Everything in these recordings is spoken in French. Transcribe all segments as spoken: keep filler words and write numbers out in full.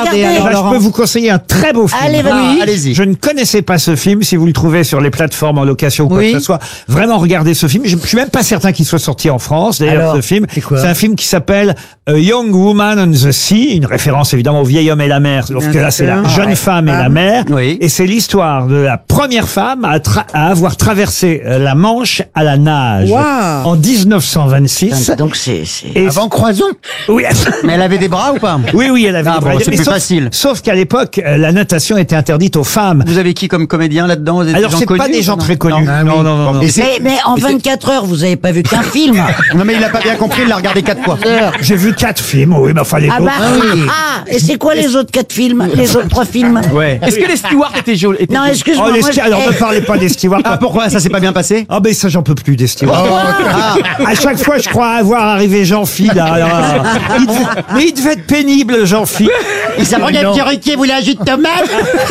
regardé. alors, Là, je Laurent peux vous conseiller un très beau film. Allez, vas-y. Oui. Allez-y. Je ne connaissais pas ce film. Si vous le trouvez sur les plateformes en location ou quoi Oui. que ce soit, vraiment regardez ce film. Je, je suis même pas certain qu'il soit sorti en France. D'ailleurs, Alors, ce film, c'est quoi c'est un film qui s'appelle A Young Woman on the Sea, une référence évidemment au vieil homme et la mer. Sauf que là, c'est la sûr. jeune Ah ouais. femme et la mer. Oui. Et c'est l'histoire de la première femme à, tra- à avoir traversé euh, la Manche à la nage Wow. en dix-neuf cent vingt-six. Donc c'est... c'est- Et Avant Croison. oui. Mais elle avait des bras ou pas? Oui, oui, elle avait Ah des bon, bras. c'est Mais plus sauf, facile. Sauf qu'à l'époque, euh, la natation était interdite aux femmes. Vous avez qui comme comédien là-dedans? Des Alors, gens c'est pas connus, des gens non très connus. Non. Non, non, non, non. Et c'est- Mais, mais en vingt-quatre heures, vous avez pas vu qu'un film. Non, mais il a pas bien compris, il l'a regardé quatre fois. J'ai vu quatre films, oui, mais enfin les Ah autres. bah, ah, et c'est quoi les autres quatre films? Les autres trois films? Ouais. Est-ce que les stewards étaient jolis? Non, Oh, excuse-moi. les moi, sti- je- alors eh, ne parlez pas des stewards. Ah, pourquoi ça s'est pas bien passé? Ah ben ça j'en peux plus des stewards. Ah, À chaque fois je crois avoir arrivé Jean-Phi là. Alors, euh, il devait- mais il devait être pénible Jean-Phi. il s'est pris un petit riquet, vous voulez un jus de tomate?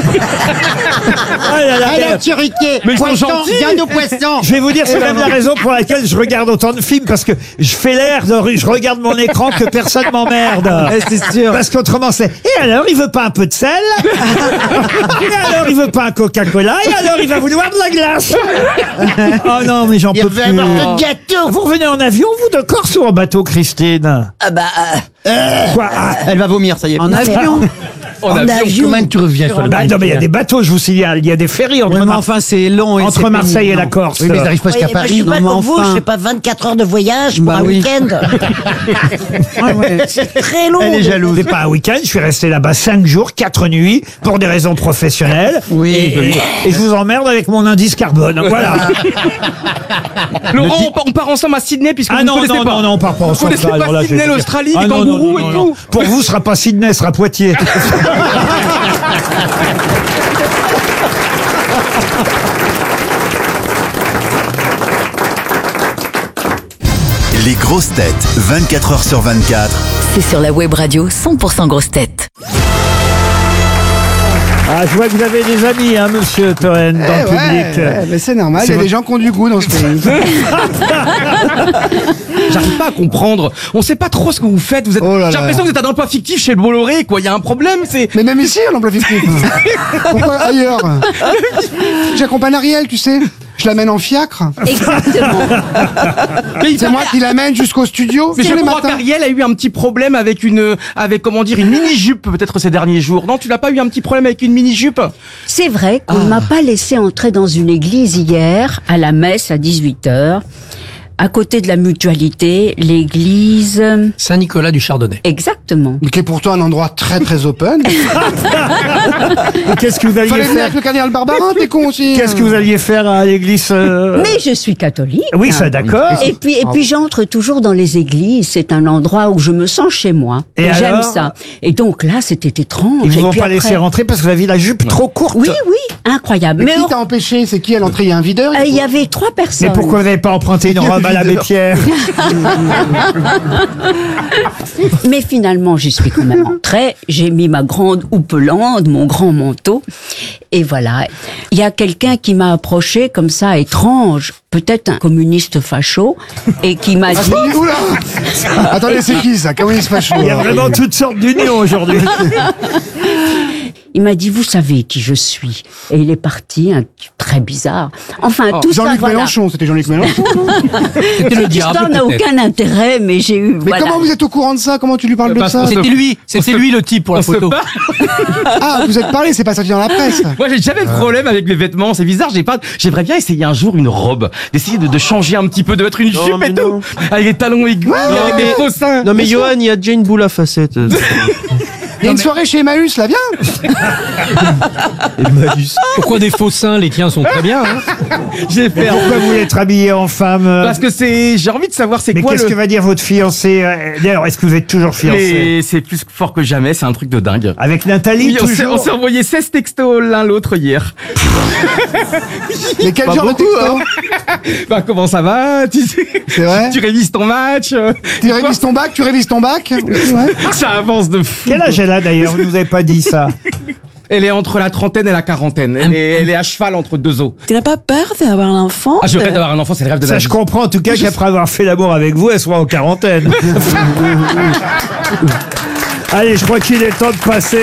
Oh là là, Allez, un merde. petit riquet. Mais ils sont Poisson, gentils. viande au poisson. Je vais vous dire, c'est même la raison pour laquelle je regarde autant de films, parce que je fais l'air de, je regarde mon écran que personne m'emmerde. c'est sûr. Parce qu'autrement c'est, et alors il veut pas un peu de sel? Et alors il veut pas un Coca-Cola? Et alors il va vouloir de la glace? Oh non, mais j'en Il peux veut plus. avoir de gâteau. Vous revenez en avion, vous, de Corse ou en bateau, Christine? Ah bah, euh, Quoi? Ah, Elle va vomir, ça y est. En avion. en avion. Comment tu reviens sur le bah, non, mais il y a des bateaux, je vous signale, il y a des ferries entre, Oui, mais Mar- enfin, c'est long. Et entre c'est Marseille et pénible. la Corse. Oui, mais ils n'arrivent Oui, presque à bah, je Paris. suis pas Non, mais comme vous, enfin. je fais pas vingt-quatre heures de voyage pour Bah un oui. week-end. Ah ouais. C'est très long. Elle est jalouse. C'est pas un week-end, je suis resté là-bas cinq jours, quatre nuits, pour des raisons professionnelles. Oui. Et, et- et je vous emmerde avec mon indice carbone. Voilà. Laurent, on part, on part ensemble à Sydney puisque Ah vous ne non, connaissez non, pas. non, non, on part pas Vous ensemble. connaissez ça, alors pas là, je vais Sydney, vous dire. l'Australie, Ah les non, non, kangourous non, et non. tout. Pour vous, ce sera pas Sydney, ce sera Poitiers. Les grosses têtes, vingt-quatre heures sur vingt-quatre. C'est sur la web radio cent pour cent grosses têtes. Ah, je vois que vous avez des amis, hein, monsieur Toen, dans le public. Ouais, mais c'est normal, il y C'est a des votre- gens qui ont du goût dans ce pays. J'arrive pas à comprendre. On sait pas trop ce que vous faites. Vous êtes. Oh là J'ai là. l'impression que vous êtes un emploi fictif chez le Bolloré, quoi. Il y a un problème, c'est. Mais même ici, l'emploi fictif. Pourquoi ailleurs? J'accompagne Ariel, tu sais. Je l'amène en fiacre. Exactement. Mais il C'est moi qui l'amène jusqu'au studio Mais tous je les crois matins. qu'Ariel a eu un petit problème avec une, avec comment dire, une mini-jupe peut-être ces derniers jours. Non, tu n'as pas eu un petit problème avec une mini-jupe? C'est vrai qu'on ne m'a pas laissé entrer dans une église hier, à la messe à dix-huit heures. À côté de la mutualité, l'église... Saint-Nicolas du Chardonnay. Exactement. Qui est pourtant un endroit très très open. Et Qu'est-ce que vous alliez Fallait venir faire? avec le cardinal Barbarin, t'es con aussi. Qu'est-ce que vous alliez faire à l'église euh, Mais je suis catholique. Oui, ça, d'accord. Et puis, et puis j'entre toujours dans les églises. C'est un endroit où je me sens chez moi. Et Et, j'aime alors ça. Et donc là, c'était étrange. Ils Et vous ont puis pas après- laissé rentrer parce que vous aviez la jupe trop courte. Oui, oui, incroyable. Mais Mais qui t'a empêché? C'est qui à l'entrée? Il y a un videur? euh, il y avait trois personnes. Mais pourquoi vous n'avez pas emprunté une robe à l'abbé Pierre? Mais finalement, j'y suis quand même entrée. J'ai mis ma grande houppelande, mon grand manteau. Et voilà. Il y a quelqu'un qui m'a approché comme ça, étrange, peut-être un communiste facho, et qui m'a dit... Oula! Attendez, c'est qui ça? Communiste facho. Il y a vraiment toutes sortes d'unions aujourd'hui. Il m'a dit, vous savez qui je suis. Et il est parti, un type très bizarre. Enfin, Oh, tout ça, Jean-Luc voilà. Mélenchon, c'était Jean-Luc Mélenchon. C'était le Cette diable, histoire n'a peut-être. aucun intérêt, mais j'ai eu... Mais voilà. comment vous êtes au courant de ça? Comment tu lui parles de Parce ça? qu'on se- C'était lui, On c'était se- lui le type pour la on se photo. bat. Ah, vous êtes parlé, c'est pas sorti dans la presse. Moi, j'ai jamais de problème avec les vêtements. C'est bizarre. J'ai pas. J'aimerais bien essayer un jour une robe, d'essayer de, de changer un petit peu, de mettre une jupe et tout, avec des talons aigus, avec des faux seins. Non mais Johan, il y a déjà une boule à facettes. Il y a une soirée chez Emmaüs, là, viens. Pourquoi des faux seins? Les tiens sont très bien. Hein. J'ai fait. Pourquoi vous voulez être habillé en femme euh Parce que c'est. J'ai envie de savoir c'est Mais quoi qu'est-ce le. que va dire votre fiancé euh, D'ailleurs, est-ce que vous êtes toujours fiancé? Mais c'est plus fort que jamais. C'est un truc de dingue. Avec Nathalie, Oui, on s'est- toujours on s'est envoyé seize textos l'un l'autre hier. Mais quel Pas genre de beaucoup, texto? Bah comment ça va? Tu, sais, C'est vrai? tu révises ton match. euh, Tu révises ton bac, tu révises ton bac. Ouais. Ça avance de fou. Quel âge elle a d'ailleurs? Vous nous avez pas dit ça. Elle est entre la trentaine et la quarantaine. Elle est, elle est à cheval entre deux os. Tu n'as pas peur d'avoir un enfant? Ah, je rêve d'avoir un enfant, c'est le rêve de Ça, ma je vie. comprends en tout cas qu'après avoir fait l'amour avec vous, elle soit en quarantaine. Allez, je crois qu'il est temps de passer